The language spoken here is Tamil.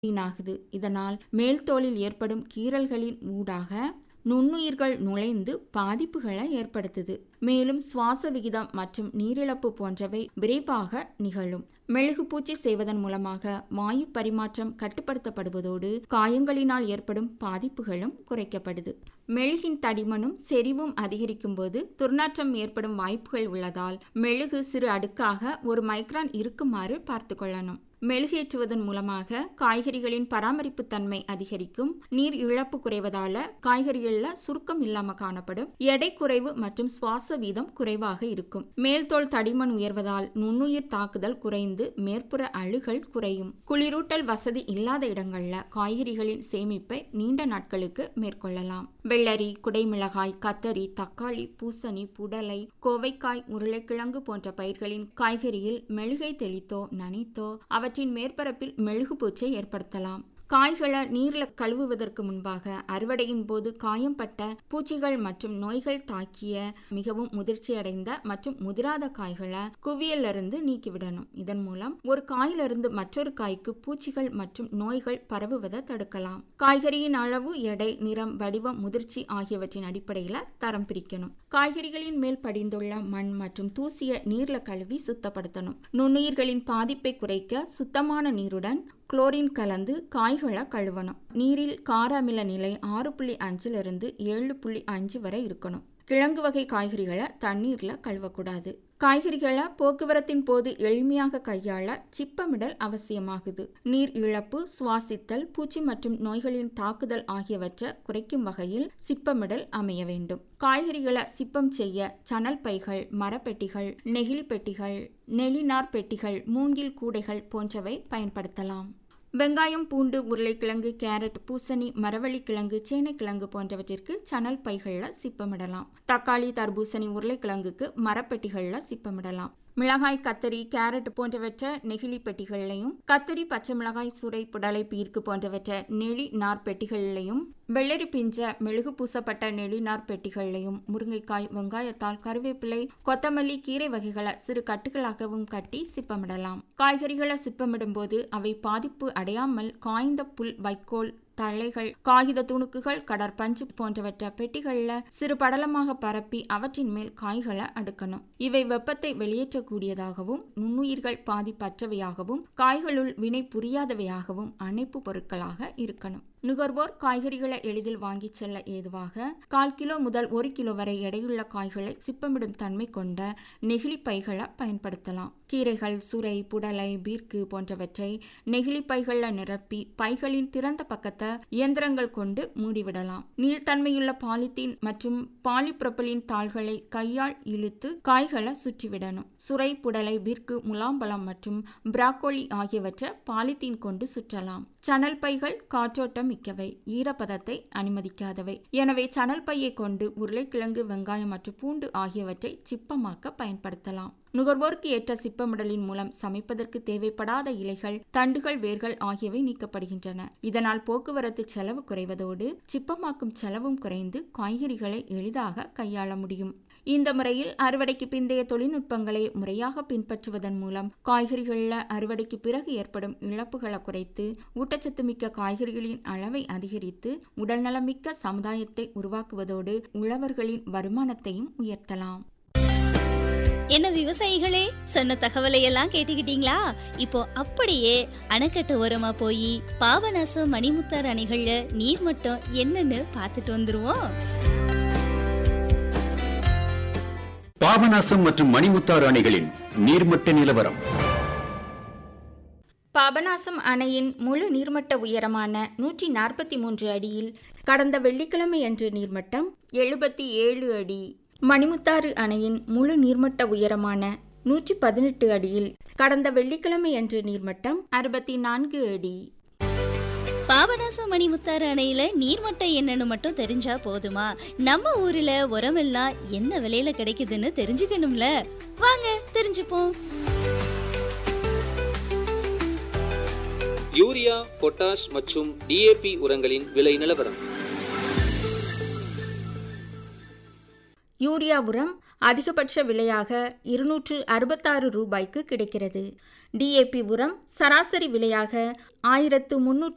வீணாகுது. இதனால் மேல்தோலில் ஏற்படும் கீறல்களின் ஊடாக நுண்ணுயிர்கள் நுழைந்து பாதிப்புகளை ஏற்படுத்துது. மேலும் சுவாச விகிதம் மற்றும் நீரிழப்பு போன்றவை விரைவாக நிகழும். மெழுகுபூச்சி செய்வதன் மூலமாக வாயு பரிமாற்றம் கட்டுப்படுத்தப்படுவதோடு காயங்களினால் ஏற்படும் பாதிப்புகளும் குறைக்கப்படுது. மெழுகின் தடிமனும் செறிவும் அதிகரிக்கும் போது துர்நாற்றம் ஏற்படும் வாய்ப்புகள் உள்ளதால் மெழுகு சிறு அடுக்காக 1 மைக்ரான் இருக்குமாறு பார்த்து கொள்ளணும். மெழுகேற்றுவதன் மூலமாக காய்கறிகளின் பராமரிப்பு தன்மை அதிகரிக்கும். நீர் இழப்பு குறைவதால காய்கறிகள்ல சுருக்கம் இல்லாம காணப்படும். எடை குறைவு மற்றும் சுவாச வீதம் குறைவாக இருக்கும். மேல்தோல் தடிமன் உயர்வதால் நுண்ணுயிர் தாக்குதல் குறைந்து மேற்புற அழுகல் குறையும். குளிரூட்டல் வசதி இல்லாத இடங்கள்ல காய்கறிகளின் சேமிப்பை நீண்ட நாட்களுக்கு மேற்கொள்ளலாம். வெள்ளரி, குடைமிளகாய், கத்தரி, தக்காளி, பூசணி, புடலை, கோவைக்காய், உருளைக்கிழங்கு போன்ற பயிர்களின் காய்கறியில் மெழுகை தெளித்தோ நனைத்தோ அவற்றின் மேற்பரப்பில் மெழுகுபூச்சை ஏற்படுத்தலாம். காய்களை நீரில் கழுவுவதற்கு முன்பாக அறுவடையின் போது காயம்பட்ட பூச்சிகள் மற்றும் நோய்கள் தாக்கிய மிகவும் முதிர்ச்சியடைந்த மற்றும் முதிராத காய்களை குவியலிருந்து நீக்கிவிடணும். இதன் மூலம் ஒரு காயிலிருந்து மற்றொரு காய்க்கு பூச்சிகள் மற்றும் நோய்கள் பரவுவதை தடுக்கலாம். காய்கறியின் அளவு, எடை, நிறம், வடிவம், முதிர்ச்சி ஆகியவற்றின் அடிப்படையில் தரம் பிரிக்கணும். காய்கறிகளின் மேல் படிந்துள்ள மண் மற்றும் தூசியை நீர்ல கழுவி சுத்தப்படுத்தணும். நுண்ணுயிர்களின் பாதிப்பை குறைக்க சுத்தமான நீருடன் குளோரின் கலந்து காய்களை கழுவணும். நீரில் கார அமில நிலை 6.5 7.5 வரை இருக்கணும். கிழங்கு வகை காய்கறிகளை தண்ணீர்ல கழுவக்கூடாது. காய்கறிகளை போக்குவரத்தின் போது எளிமையாக கையாள சிப்பமிடல் அவசியமாகுது. நீர் இழப்பு, சுவாசித்தல், பூச்சி மற்றும் நோய்களின் தாக்குதல் ஆகியவற்றை குறைக்கும் வகையில் சிப்பமிடல் அமைய வேண்டும். காய்கறிகளை சிப்பம் செய்ய சணல் பைகள், மரப்பெட்டிகள், நெகிழி பெட்டிகள், நெளிநார் பெட்டிகள், மூங்கில் கூடைகள் போன்றவை பயன்படுத்தலாம். வெங்காயம், பூண்டு, உருளைக்கிழங்கு, கேரட், பூசணி, மரவள்ளிக்கிழங்கு, சேனைக்கிழங்கு போன்றவற்றிற்கு சணல் பைகளில் சிப்பமிடலாம். தக்காளி, தர்பூசணி, உருளைக்கிழங்குக்கு மரப்பெட்டிகளில் சிப்பமிடலாம். மிளகாய், கத்தரி, கேரட் போன்றவற்றை நெகிழி பெட்டிகளிலையும், கத்தரி, பச்சை மிளகாய், சுரை, புடலை, பீர்க்கு போன்றவற்றை நெளி நார் பெட்டிகளிலையும், வெள்ளரி பிஞ்ச மெழுகு பூசப்பட்ட நெளி நார் பெட்டிகளிலையும், முருங்கைக்காய், வெங்காயத்தால், கருவேப்பிலை, கொத்தமல்லி, கீரை வகைகளை சிறு கட்டுகளாகவும் கட்டி சிப்பமிடலாம். காய்கறிகளை சிப்பமிடும் போது அவை பாதிப்பு அடையாமல் காய்ந்த புல், வைக்கோல், தழைகள், காகித துணுக்குகள், கடற்பஞ்சு போன்றவற்றை பெட்டிகளில் சிறு படலமாக பரப்பி அவற்றின் மேல் காய்களை அடுக்கணும். இவை வெப்பத்தை வெளியேற்றக்கூடியதாகவும் நுண்ணுயிர்கள் பாதிப்பற்றவையாகவும் காய்களுள் வினை புரியாதவையாகவும் அணைப்பு பொருட்களாக இருக்கணும். நுகர்வோர் காய்கறிகளை எளிதில் வாங்கி செல்ல ஏதுவாக 1/4 கிலோ முதல் 1 கிலோ வரை எடையுள்ள காய்களை சிப்பமிடும் தன்மை கொண்ட நெகிழி பைகளை பயன்படுத்தலாம். கீரைகள், சுரை, புடலை, பீர்க்கு போன்றவற்றை நெகிழி பைகளில் நிரப்பி பைகளின் திறந்த பக்கத்தை இயந்திரங்கள் கொண்டு மூடிவிடலாம். நீள்தன்மையுள்ள பாலித்தீன் மற்றும் பாலிப்ரொபலின் தாள்களை கையால் இழுத்து காய்களை சுற்றிவிடணும். சுரை, புடலை, பீர்க்கு, முலாம்பழம் மற்றும் பிராக்கோலி ஆகியவற்றை பாலித்தீன் கொண்டு சுற்றலாம். சணல் பைகள் காற்றோட்டம் மிக்கவை, ஈரப்பதத்தை அனுமதிக்காதவை. எனவே சணல் பையை கொண்டு உருளைக்கிழங்கு, வெங்காயம் மற்றும் பூண்டு ஆகியவற்றை சிப்பமாக்க பயன்படுத்தலாம். நுகர்வோருக்கு ஏற்ற சிப்பமிடலின் மூலம் சமைப்பதற்கு தேவைப்படாத இலைகள், தண்டுகள், வேர்கள் ஆகியவை நீக்கப்படுகின்றன. இதனால் போக்குவரத்து செலவு குறைவதோடு சிப்பமாக்கும் செலவும் குறைந்து காய்கறிகளை எளிதாக கையாள முடியும். இந்த முறையில் அறுவடைக்கு பிந்தைய தொழில்நுட்பங்களை முறையாக பின்பற்றுவதன் மூலம் காய்கறிகளில் அறுவடைக்கு பிறகு ஏற்படும் இழப்புகளை குறைத்து ஊட்டச்சத்து மிக்க காய்கறிகளின் அளவை அதிகரித்து உடல்நலமிக்க சமுதாயத்தை உருவாக்குவதோடு உழவர்களின் வருமானத்தையும் உயர்த்தலாம். என்ன விவசாயிகளே, சொன்ன தகவலை எல்லாம் கேட்டுக்கிட்டீங்களா? இப்போ அப்படியே அணைக்கட்டு ஓரமா போய் பாபநாசம், மணிமுத்தாறு அணைகள்ல நீர்மட்டம் என்னன்னு பார்த்துட்டு வந்துருவோம். பாபநாசம் மற்றும் மணிமுத்தாறு அணைகளின் நீர்மட்ட நிலவரம். பாபநாசம் அணையின் முழு நீர்மட்ட உயரமான 143 அடியில் கடந்த வெள்ளிக்கிழமை அன்று நீர்மட்டம் 77 அடி. மணிமுத்தாறு அணையின் முழு நீர்மட்ட உயரமான 118 அடியில் கடந்த வெள்ளிக்கிழமை அன்று நீர்மட்டம் 64 அடி. பாபநாசம் மணிமுத்தாறு அணையில நீர்மட்டம் என்னன்னு மட்டும் தெரிஞ்சா போதுமா? நம்ம ஊர்ல உரமெல்லாம் என்ன விலையில கிடைக்குதுன்னு தெரிஞ்சுக்கணும்ல. வாங்க தெரிஞ்சுப்போம். யூரியா, பொட்டாஷ் மற்றும் டிஏபி உரங்களின் விலை நிலவரம். யூரியா உரம் அதிகபட்ச விலையாக 266 ரூபாய்க்கு கிடைக்கிறது. டிஏபி உரம் சராசரி விலையாக 1300